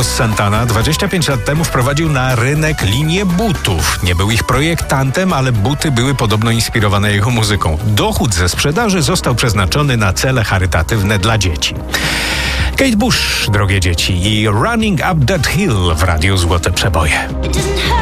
Carlos Santana 25 lat temu wprowadził na rynek linię butów. Nie był ich projektantem, ale buty były podobno inspirowane jego muzyką. Dochód ze sprzedaży został przeznaczony na cele charytatywne dla dzieci. Kate Bush, drogie dzieci, i Running Up That Hill w Radiu Złote Przeboje.